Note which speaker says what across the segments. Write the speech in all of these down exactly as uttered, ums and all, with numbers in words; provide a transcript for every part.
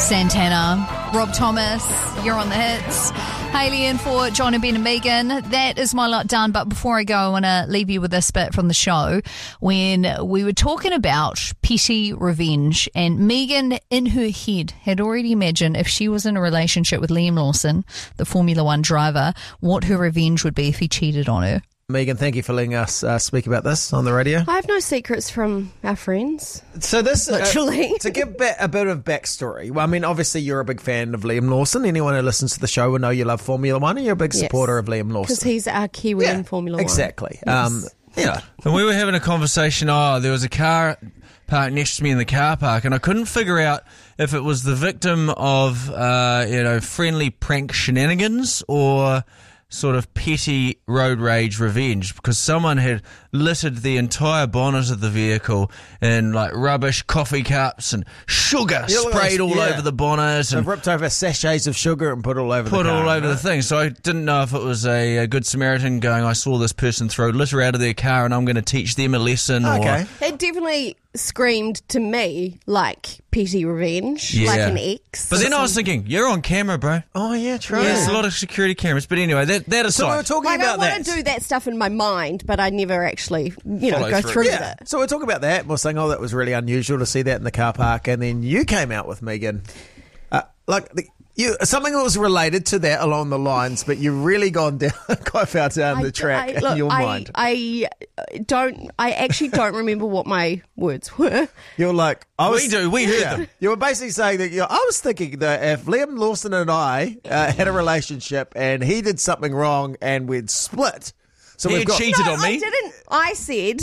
Speaker 1: Santana, Rob Thomas, you're on the hits. Hayley in for John and Ben and Megan. That is my lot done. But before I go, I want to leave you with this bit from the show when we were talking about petty revenge. And Megan, in her head, had already imagined if she was in a relationship with Liam Lawson, the Formula One driver, what her revenge would be if he cheated on her.
Speaker 2: Megan, thank you for letting us uh, speak about this on the radio.
Speaker 3: I have no secrets from our friends.
Speaker 2: So this,
Speaker 3: literally,
Speaker 2: uh, to give ba- a bit of backstory. Well, I mean, obviously you're a big fan of Liam Lawson. Anyone who listens to the show will know you love Formula One, and you're a big supporter
Speaker 3: yes,
Speaker 2: of Liam Lawson
Speaker 3: because he's our Kiwi
Speaker 2: yeah,
Speaker 3: in Formula
Speaker 2: exactly.
Speaker 3: One.
Speaker 2: Um,
Speaker 3: yes.
Speaker 2: Yeah,
Speaker 4: and we were having a conversation. Oh, there was a car parked next to me in the car park, and I couldn't figure out if it was the victim of uh, you know friendly prank shenanigans or sort of petty road rage revenge, because someone had littered the entire bonnet of the vehicle in like rubbish, coffee cups and sugar
Speaker 2: yeah,
Speaker 4: sprayed all
Speaker 2: yeah.
Speaker 4: over the bonnet.
Speaker 2: They've
Speaker 4: And
Speaker 2: ripped over sachets of sugar and put all over
Speaker 4: put
Speaker 2: the car.
Speaker 4: all over
Speaker 2: right?
Speaker 4: the thing. So I didn't know if it was a, a good Samaritan going, I saw this person throw litter out of their car and I'm going to teach them a lesson.
Speaker 2: Okay.
Speaker 4: Or,
Speaker 3: It definitely screamed to me like petty revenge,
Speaker 4: Yeah.
Speaker 3: like an ex.
Speaker 4: but then I was thinking, you're on camera, bro.
Speaker 2: Oh, yeah, true.
Speaker 4: Yeah. There's a lot of security cameras. But anyway, that, that
Speaker 2: So we were
Speaker 4: aside.
Speaker 2: talking
Speaker 3: like, I
Speaker 2: about
Speaker 3: want
Speaker 2: that.
Speaker 3: to do that stuff in my mind, but I never actually, you know,
Speaker 4: Follow
Speaker 3: go
Speaker 4: through.
Speaker 3: through with
Speaker 2: Yeah,
Speaker 3: it.
Speaker 2: so we're talking about that. We're saying, oh, that was really unusual to see that in the car park, and then you came out with Megan, uh, like the, you something that was related to that along the lines, but you've really gone down quite far down the track
Speaker 3: I,
Speaker 2: in
Speaker 3: look,
Speaker 2: your
Speaker 3: I,
Speaker 2: mind.
Speaker 3: I don't. I actually don't remember what my words were.
Speaker 2: You're like, I was,
Speaker 4: We do, we heard
Speaker 2: yeah.
Speaker 4: them.
Speaker 2: You were basically saying that. You know, I was thinking that if Liam Lawson and I uh, had a relationship and he did something wrong and we'd split, so
Speaker 4: He
Speaker 2: we've
Speaker 4: had
Speaker 2: got.
Speaker 4: cheated
Speaker 3: No,
Speaker 4: on me.
Speaker 3: I didn't. I said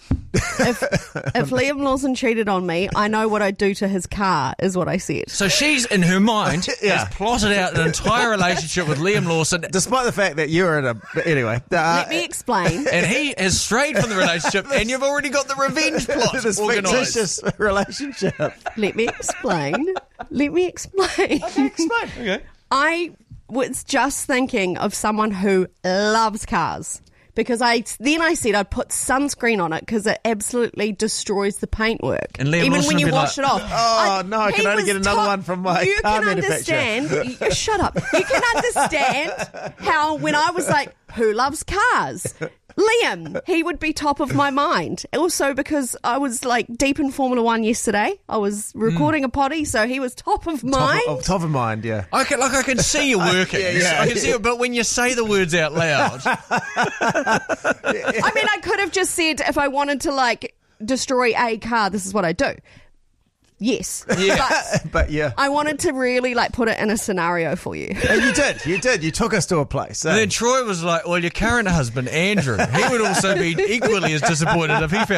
Speaker 3: if if Liam Lawson cheated on me, I know what I'd do to his car. Is what I said.
Speaker 4: So she's, in her mind,
Speaker 2: Yeah.
Speaker 4: has plotted out an entire relationship with Liam Lawson,
Speaker 2: Despite the fact that you're in a. Anyway. Uh,
Speaker 3: Let me explain.
Speaker 4: and he has strayed from the relationship, and you've already got the revenge plot
Speaker 2: this
Speaker 4: organised.
Speaker 2: fictitious relationship.
Speaker 3: Let me explain. Let me explain.
Speaker 2: Explain.
Speaker 4: Okay.
Speaker 3: I was just thinking of someone who loves cars. Because I then I said I'd put sunscreen on it because it absolutely destroys the paintwork.
Speaker 4: And Liam
Speaker 3: even
Speaker 4: Lawson
Speaker 3: when
Speaker 4: would
Speaker 3: you
Speaker 4: be
Speaker 3: wash
Speaker 4: like,
Speaker 3: it off.
Speaker 2: Oh, no, I
Speaker 3: he
Speaker 2: can only
Speaker 3: was
Speaker 2: get another
Speaker 3: top-
Speaker 2: one from my
Speaker 3: you
Speaker 2: car
Speaker 3: can
Speaker 2: manufacturer.
Speaker 3: understand. you, shut up. You can understand how when I was like, who loves cars? Liam, he would be top of my mind. Also because I was like deep in Formula One yesterday. I was recording a potty, so he was top of mind.
Speaker 2: Top of, top of mind, yeah.
Speaker 4: I can, like, I can see you working.
Speaker 2: Yeah, yeah,
Speaker 4: I can see
Speaker 2: yeah.
Speaker 4: it, but when you say the words out loud,
Speaker 3: I mean, I could have just said if I wanted to like destroy a car, this is what I do. Yes,
Speaker 4: Yeah.
Speaker 3: but
Speaker 2: But yeah.
Speaker 3: I wanted to really like put it in a scenario for you.
Speaker 2: And you did, you did. You took us to a place.
Speaker 4: and
Speaker 2: eh?
Speaker 4: then Troy was like, well, your current husband, Andrew, he would also be equally as disappointed if he found